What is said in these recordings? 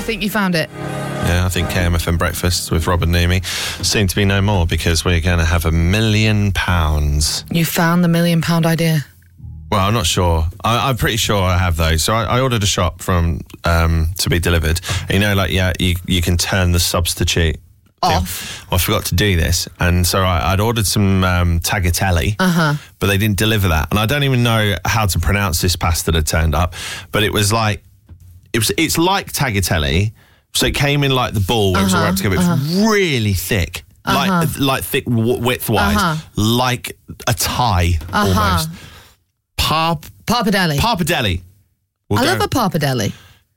think you found it? Yeah, I think KMFM Breakfast with Rob and Nimi seem to be no more because we're going to have £1 million. You found the £1 million idea? Well, I'm not sure. I'm pretty sure I have those. So I ordered a shop from to be delivered. You know, like, yeah, you can turn the substitute off. Well, I forgot to do this. And so I'd ordered some tagliatelle, but they didn't deliver that. And I don't even know how to pronounce this pasta that turned up. But it was like, it's like tagliatelle. So it came in like the ball where it was all wrapped together. It was really thick, like thick width-wise, like a tie almost. Pappardelle. Pappardelle. I love a pappardelle.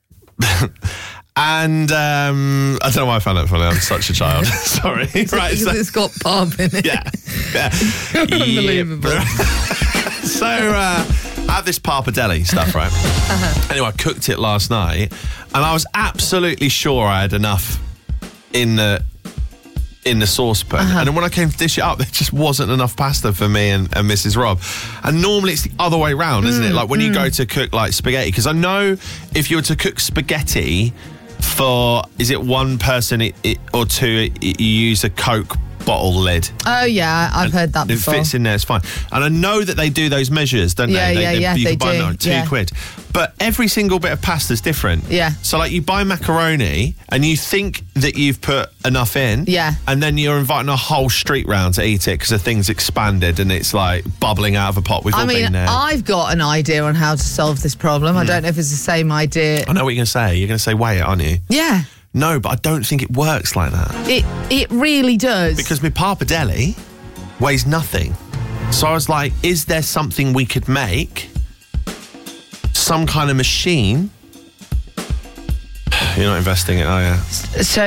And I don't know why I found that funny. I'm such a child. Sorry. Right, because it's got pub in it. Yeah. Unbelievable. So I have this pappardelle stuff, right? Anyway, I cooked it last night, and I was absolutely sure I had enough in the saucepan. And then when I came to dish it up, there just wasn't enough pasta for me and Mrs. Rob. And normally it's the other way round, isn't it? Like when you go to cook like spaghetti, because I know if you were to cook spaghetti for, is it one person or two, you use a Coke bottle lid. Oh yeah, I've heard that before. It fits in there, it's fine. And I know that they do those measures, don't they? You can buy them at £2. But every single bit of pasta is different. Yeah. So like you buy macaroni and you think that you've put enough in. Yeah. And then you're inviting a whole street round to eat it because the thing's expanded and it's like bubbling out of a pot. We've all been there. I've got an idea on how to solve this problem. I don't know if it's the same idea. I know what you're going to say. You're going to say weigh it, aren't you? Yeah. No, but I don't think it works like that. It really does. Because my pappardelle weighs nothing. So I was like, is there something we could make? Some kind of machine? You're not investing it, are you? So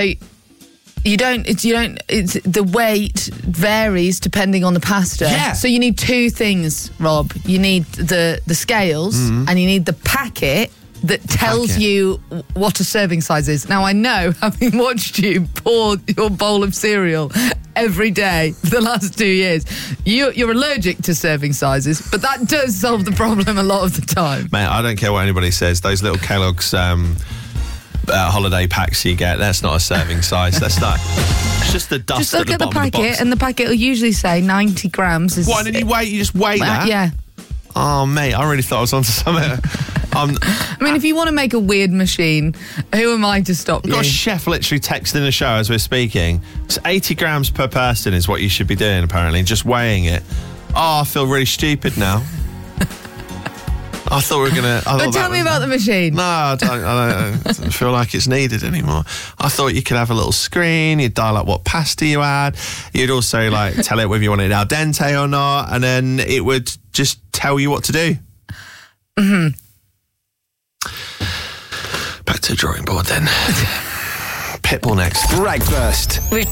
the weight varies depending on the pasta. Yeah. So you need two things, Rob. You need the scales and you need the packet that tells you what a serving size is. Now, I know, having watched you pour your bowl of cereal every day for the last 2 years, you're allergic to serving sizes, but that does solve the problem a lot of the time. Mate, I don't care what anybody says. Those little Kellogg's holiday packs you get, that's not a serving size. That's not. It's just the dust. Just look at the packet, box. and the packet will usually say 90 grams. What, and you just weigh that? Yeah. Oh, mate, I really thought I was onto something. I mean, if you want to make a weird machine, who am I to stop you? We've got a chef literally texting the show as we're speaking. It's 80 grams per person is what you should be doing, apparently, just weighing it. Oh, I feel really stupid now. I thought we were going to... But tell me about the machine. No, I don't feel like it's needed anymore. I thought you could have a little screen, you'd dial up what pasta you had, you'd also like tell it whether you wanted al dente or not, and then it would just tell you what to do. Back to the drawing board then. Pitbull next. Breakfast with